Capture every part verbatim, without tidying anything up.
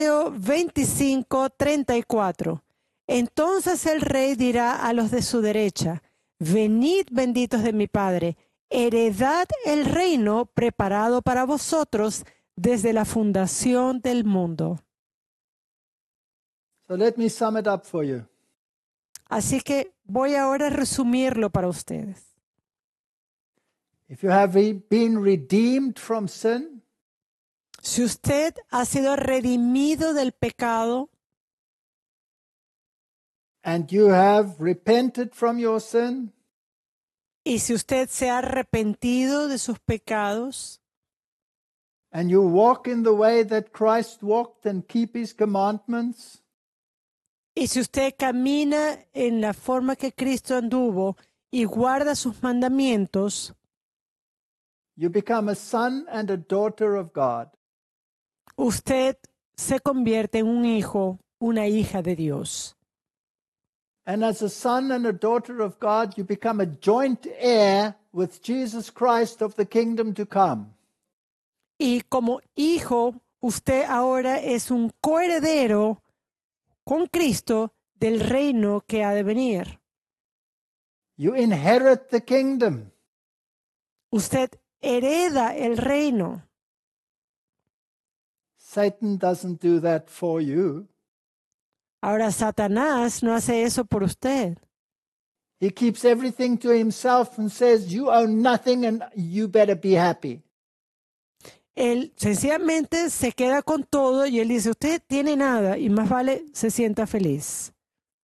veinticinco, treinta y cuatro. Entonces el rey dirá a los de su derecha: venid, benditos de mi Padre, heredad el reino preparado para vosotros desde la fundación del mundo. So let me sum it up for you. Así que voy ahora a resumirlo para ustedes. If you have re- been redeemed from sin, Si usted ha sido redimido del pecado and you have repented from your sin, y si usted se ha arrepentido de sus pecados and you walk in the way that Christ walked and keep his commandments, y si usted camina en la forma que Cristo anduvo y guarda sus mandamientos, you become a son and a daughter of God. usted se convierte en un hijo, una hija de Dios. And as a son and a daughter of God, you become a joint heir with Jesus Christ of the kingdom to come. Y como hijo, usted ahora es un coheredero con Cristo del reino que ha de venir. You inherit the kingdom. Usted hereda el reino. Satan doesn't do that for you. Ahora Satanás no hace eso por usted. He keeps everything to himself and says, you own nothing and you better be happy. Él sencillamente se queda con todo y él dice, usted tiene nada y más vale se sienta feliz.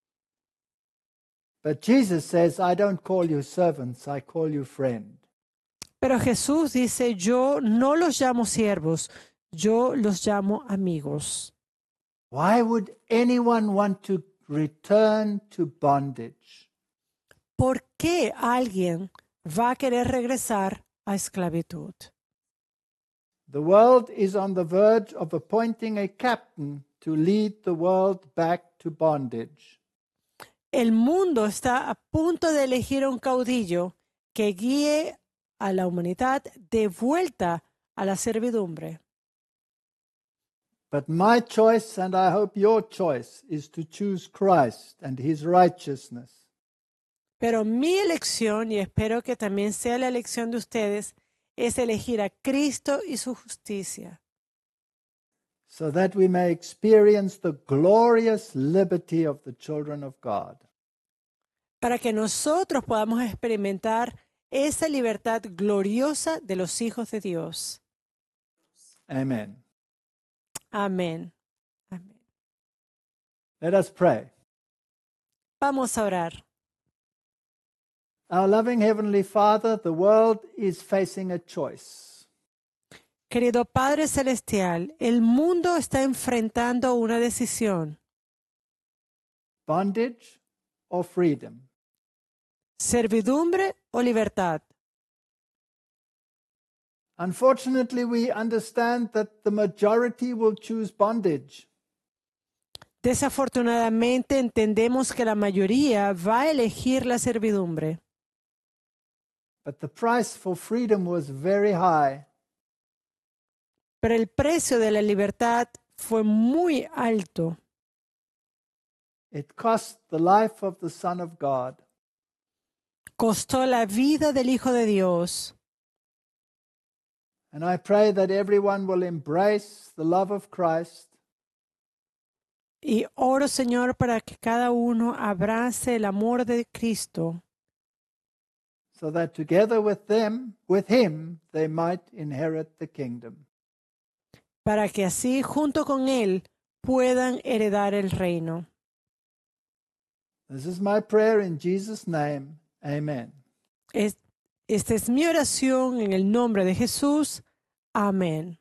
But Jesus says, I don't call you servants, I call you friend. Pero Jesús dice, yo no los llamo siervos, yo los llamo amigos. Why would anyone want to return to bondage? ¿Por qué alguien va a querer regresar a esclavitud? The world is on the verge of appointing a captain to lead the world back to bondage. El mundo está a punto de elegir un caudillo que guíe a la humanidad de vuelta a la servidumbre. But my choice, and I hope your choice, is to choose Christ and his righteousness. Pero mi elección, y espero que también sea la elección de ustedes, es elegir a Cristo y su justicia, so that we may experience the glorious liberty of the children of God. para que nosotros podamos experimentar esa libertad gloriosa de los hijos de Dios. Amen. Amén. Amén. Let us pray. Vamos a orar. Our loving Heavenly Father, the world is facing a choice. Querido Padre Celestial, el mundo está enfrentando una decisión: Bondage or freedom. servidumbre o libertad. Unfortunately, we understand that the majority will choose bondage. Desafortunadamente entendemos que la mayoría va a elegir la servidumbre, But the price for freedom was very high. pero el precio de la libertad fue muy alto. It cost the life of the Son of God. Costó la vida del Hijo de Dios. And I pray that everyone will embrace the love of Christ. Y oro, Señor, para que cada uno abrace el amor de Cristo, so that together with them, with him, they might inherit the kingdom. para que así, junto con Él, puedan heredar el reino. This is my prayer in Jesus' name. Amen. Es- Esta es mi oración en el nombre de Jesús. Amén.